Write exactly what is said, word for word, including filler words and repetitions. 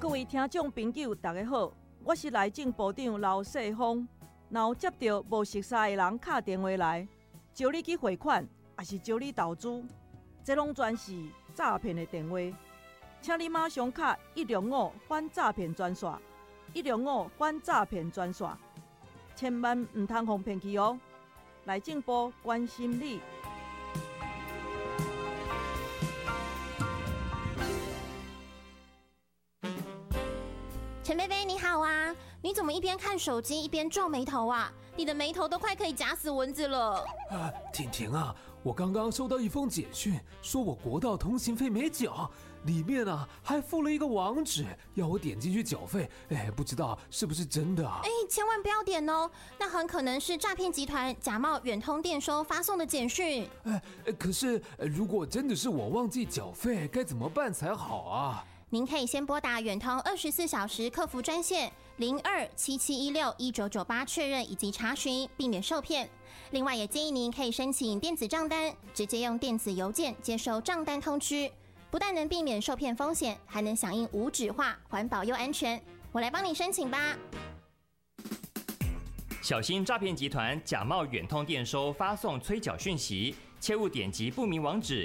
各位听众朋友，大家好，我是内政部长刘世峰。若有接到无熟悉的人打电话来，招你去汇款，还是招你投资，这拢全是诈骗的电话。请你马上打一六五反诈骗专线，一六五反诈骗专线，千万唔通互骗去哦。内政部关心你。 陈贝贝你好啊，你怎么一边看手机一边皱眉头啊？你的眉头都快可以夹死蚊子了。 啊，婷婷啊，我刚刚收到一封简讯，说我国道通行费没缴，里面啊还附了一个网址，要我点进去缴费。哎，不知道是不是真的啊？ 哎，千万不要点哦，那很可能是诈骗集团假冒远通电收发送的简讯。 哎，可是如果真的是我忘记缴费，该怎么办才好啊？ 您可以先拨打远通二十四小时客服专线零二七七一六一九九八确认以及查询，避免受骗。另外，也建议您可以申请电子账单，直接用电子邮件接收账单通知，不但能避免受骗风险，还能响应无纸化，环保又安全。我来帮你申请吧。 小心诈骗集团假冒远通电收发送催缴讯息，切勿点击不明网址